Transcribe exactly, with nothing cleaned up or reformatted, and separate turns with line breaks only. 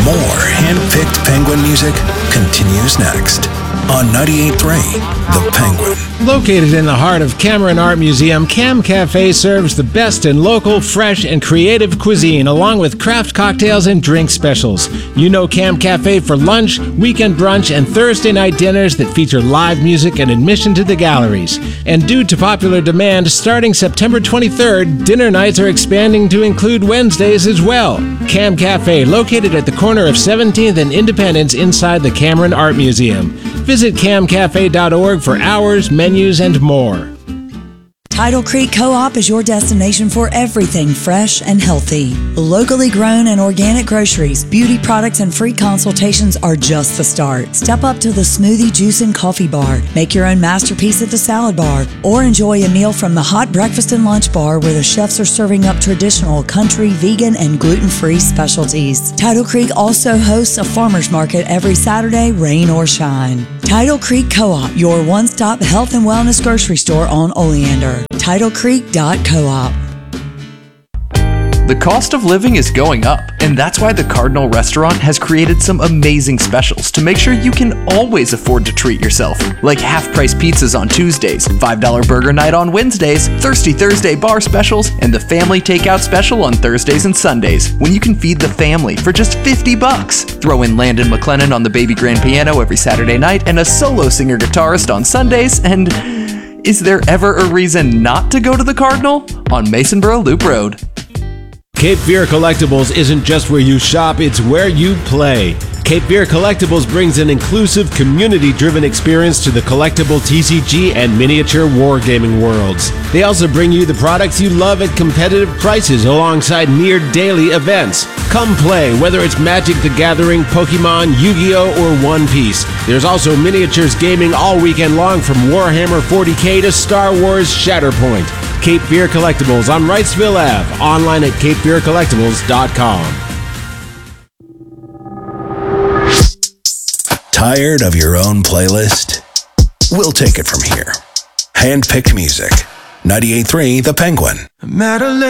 More hand-picked Penguin music continues next on ninety-eight point three The Penguin.
Located in the heart of Cameron Art Museum, Cam Cafe serves the best in local, fresh, and creative cuisine, along with craft cocktails and drink specials. You know Cam Cafe for lunch, weekend brunch, and Thursday night dinners that feature live music and admission to the galleries. And due to popular demand, starting September twenty-third, dinner nights are expanding to include Wednesdays as well. Cam Cafe, located at the corner of seventeenth and Independence inside the Cameron Art Museum. Visit cam cafe dot org for hours, menus, and more.
Tidal Creek Co-op is your destination for everything fresh and healthy. Locally grown and organic groceries, beauty products, and free consultations are just the start. Step up to the smoothie, juice, and coffee bar. Make your own masterpiece at the salad bar. Or enjoy a meal from the hot breakfast and lunch bar where the chefs are serving up traditional, country, vegan, and gluten-free specialties. Tidal Creek also hosts a farmer's market every Saturday, rain or shine. Tidal Creek Co-op, your one-stop health and wellness grocery store on Oleander. tidal creek dot coop.
The cost of living is going up, and that's why the Cardinal Restaurant has created some amazing specials to make sure you can always afford to treat yourself. Like half-price pizzas on Tuesdays, five dollar burger night on Wednesdays, Thirsty Thursday bar specials, and the family takeout special on Thursdays and Sundays, when you can feed the family for just fifty bucks. Throw in Landon McLennan on the baby grand piano every Saturday night and a solo singer-guitarist on Sundays, and is there ever a reason not to go to the Cardinal? On Masonboro Loop Road.
Cape Fear Collectibles isn't just where you shop, it's where you play. Cape Fear Collectibles brings an inclusive, community-driven experience to the collectible T C G and miniature wargaming worlds. They also bring you the products you love at competitive prices alongside near-daily events. Come play, whether it's Magic the Gathering, Pokemon, Yu-Gi-Oh, or One Piece. There's also miniatures gaming all weekend long from Warhammer forty K to Star Wars Shatterpoint. Cape Fear Collectibles on Wrightsville Avenue, online at cape fear collectibles dot com.
Tired of your own playlist? We'll take it from here. Hand-picked music. ninety-eight point three The Penguin.